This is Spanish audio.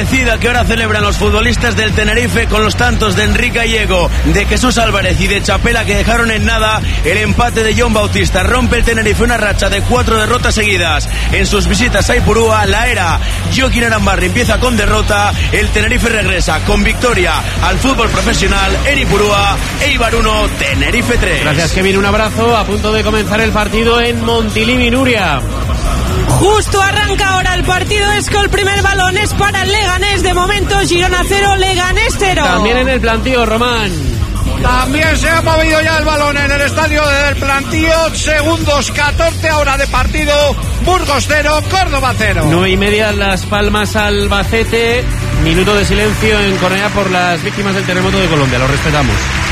merecida que ahora celebran los futbolistas del Tenerife con los tantos de Enrique Gallego, de Jesús Álvarez y de Chapela, que dejaron en nada el empate de John Bautista. Rompe el Tenerife una racha de 4 derrotas seguidas en sus visitas a Ipurúa. La era Joaquín Arambarri empieza con derrota. El Tenerife regresa con victoria al fútbol profesional en Ipurúa. Eibar 1, Tenerife 3. Gracias, Kevin, un abrazo. A punto de comenzar el partido en Montilivi, Nuria. Justo arranca ahora el partido, es que el primer balón es para el Leganés. De momento Girona 0, Leganés 0. También en el plantío, Román. También se ha movido ya el balón en el estadio del plantío. Segundos, 14 horas de partido. Burgos 0, Córdoba 0. 9:30, Las Palmas, Albacete. Minuto de silencio en Cornellá por las víctimas del terremoto de Colombia. Lo respetamos.